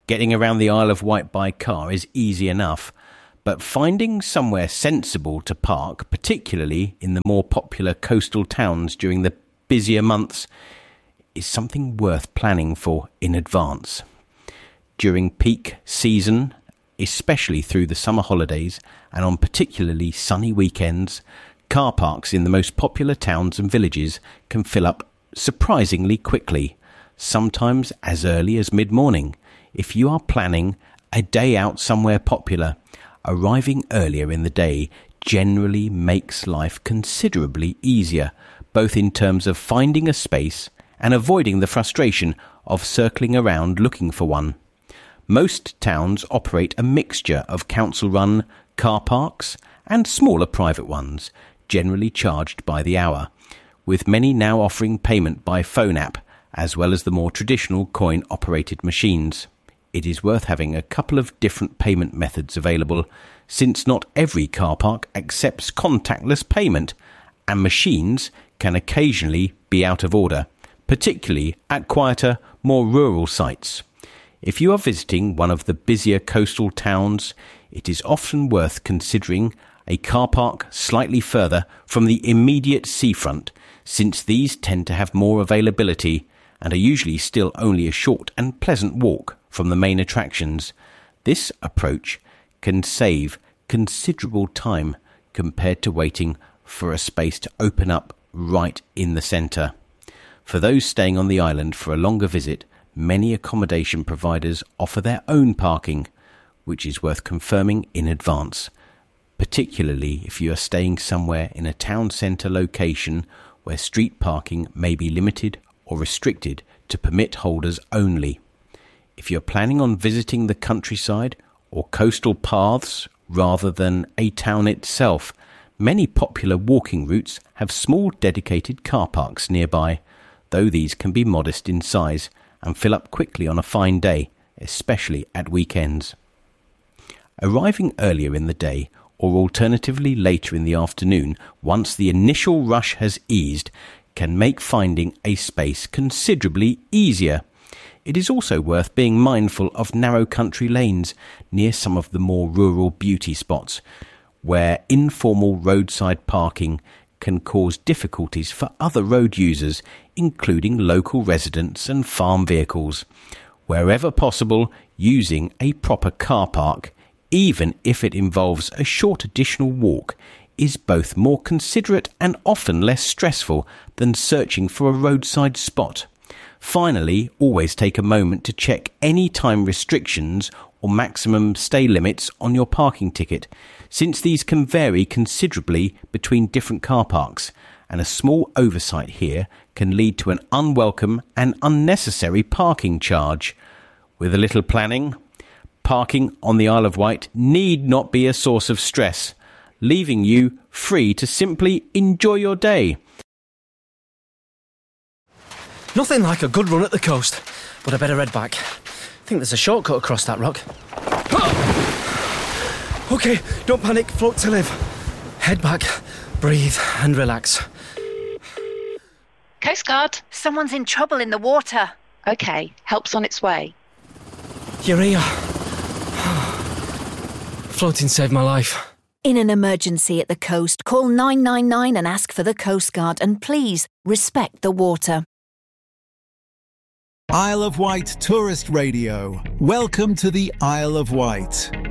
Getting around the Isle of Wight by car is easy enough, but finding somewhere sensible to park, particularly in the more popular coastal towns during the busier months, is something worth planning for in advance. During peak season, especially through the summer holidays and on particularly sunny weekends, car parks in the most popular towns and villages can fill up surprisingly quickly, sometimes as early as mid-morning. If you are planning a day out somewhere popular, arriving earlier in the day generally makes life considerably easier, both in terms of finding a space and avoiding the frustration of circling around looking for one. Most towns operate a mixture of council-run car parks and smaller private ones, generally charged by the hour, with many now offering payment by phone app, as well as the more traditional coin-operated machines. It is worth having a couple of different payment methods available, since not every car park accepts contactless payment, and machines can occasionally be out of order, particularly at quieter, more rural sites. If you are visiting one of the busier coastal towns, it is often worth considering a car park slightly further from the immediate seafront, since these tend to have more availability and are usually still only a short and pleasant walk from the main attractions. This approach can save considerable time compared to waiting for a space to open up right in the centre. For those staying on the island for a longer visit, many accommodation providers offer their own parking, which is worth confirming in advance, particularly if you are staying somewhere in a town centre location where street parking may be limited or restricted to permit holders only. If you're planning on visiting the countryside or coastal paths rather than a town itself, many popular walking routes have small dedicated car parks nearby, though these can be modest in size and fill up quickly on a fine day, especially at weekends. Arriving earlier in the day, or alternatively later in the afternoon, once the initial rush has eased, can make finding a space considerably easier. It is also worth being mindful of narrow country lanes near some of the more rural beauty spots, where informal roadside parking can cause difficulties for other road users, including local residents and farm vehicles. Wherever possible, using a proper car park, even if it involves a short additional walk, is both more considerate and often less stressful than searching for a roadside spot. Finally, always take a moment to check any time restrictions or maximum stay limits on your parking ticket, since these can vary considerably between different car parks, and a small oversight here can lead to an unwelcome and unnecessary parking charge. With a little planning, parking on the Isle of Wight need not be a source of stress, leaving you free to simply enjoy your day. Nothing like a good run at the coast, but I better head back. I think there's a shortcut across that rock. OK, don't panic, float to live. Head back, breathe and relax. Coast Guard. Someone's in trouble in the water. OK, help's on its way. You're here. Floating saved my life. In an emergency at the coast, call 999 and ask for the Coast Guard, and please respect the water. Isle of Wight Tourist Radio. Welcome to the Isle of Wight.